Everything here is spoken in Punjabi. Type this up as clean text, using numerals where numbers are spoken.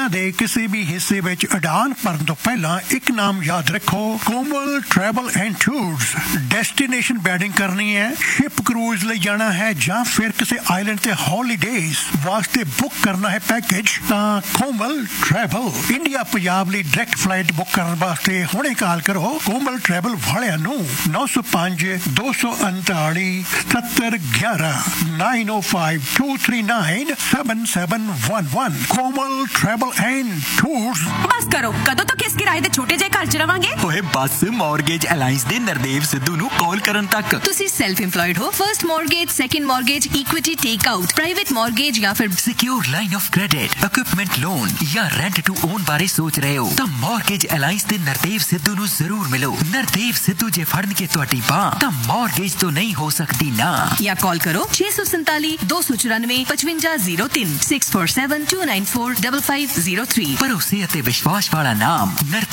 ਦੁਨੀਆ ਦੇ ਕਿਸੇ ਵੀ ਹਿੱਸੇ ਵਿੱਚ ਉਡਾਨ ਭਰਨ ਤੋਂ ਪਹਿਲਾਂ ਇੱਕ ਨਾਮ ਯਾਦ ਰੱਖੋ, ਕੋਮਲ travel and tours. Destination wedding ਕਰਨੀ ਹੈ, ਸ਼ਿਪ ਕਰੂਜ਼ ਲਈ ਜਾਣਾ ਹੈ ਜਾਂ ਫਿਰ ਕਿਸੇ ਆਈਲੈਂਡ ਤੇ ਹੌਲੀਡੇਜ਼ ਵਾਸਤੇ ਬੁੱਕ ਕਰਨਾ ਹੈ ਪੈਕੇਜ, ਤਾਂ ਕੋਮਲ ਟਰੈਵਲ ਇੰਡੀਆ ਪੰਜਾਬ ਲਈ ਡਾਇਰੈਕਟ ਫਲਾਈਟ ਬੁੱਕ ਕਰਨ ਵਾਸਤੇ ਹੁਣੇ ਕਾਲ ਕਰੋ ਕੋਮਲ ਟਰੈਵਲ ਵਾਲਿਆਂ ਨੂੰ 905 239 7711 905 239 7711। ਕੋਮਲ ਟਰੈਵਲ ਐਂਡ ਟੂਰਸ। ਬਸ ਕਰੋ, ਕਦੋਂ ਤੱਕ ਇਸ ਕਿਰਾਏ ਦੇ ਛੋਟੇ ਜਿਹੇ ਘਰ 'ਚ ਰਵਾਂਗੇ? ਓਏ ਬਸ ਮਾਰਗੇਜ ਅਲਾਈਅੰਸ ਦੇ ਨਰਦੇਵ ਸਿੱਧੂ ਨੂੰ ਕਾਲ ਕਰਨ ਤੱਕ। ਤੁਸੀਂ ਸੈਲਫ ਇੰਪਲॉयड ਹੋ, first mortgage, second mortgage, equity take out, private mortgage ਜਾਂ ਫਿਰ secure line of credit, equipment loan ਜਾਂ ਰੈਂਟ ਟੂ ਓਨ ਬਾਰੇ ਸੋਚ ਰਹੇ ਹੋ ਤਾਂ ਮਾਰਗੇਜ ਅਲਾਈਅੰਸ ਦੇ ਨਰਦੇਵ ਸਿੱਧੂ ਨੂੰ ਜ਼ਰੂਰ ਮਿਲੋ। ਨਰਦੇਵ ਸਿੱਧੂ ਜੇ ਫੜਨਗੇ ਤੁਹਾਡੀ ਬਾਂਹ ਤਾਂ ਮਾਰਗੇਜ ਤੋਂ ਨਹੀਂ ਹੋ ਸਕਦੀ ਨਾ। ਜਾਂ ਕਾਲ ਕਰੋ 647 294 5503 647 294 5503। ਭਰੋਸੇ ਅਤੇ ਵਿਸ਼ਵਾਸ ਵਾਲਾ ਨਾਮ ਨਰਦੇਵ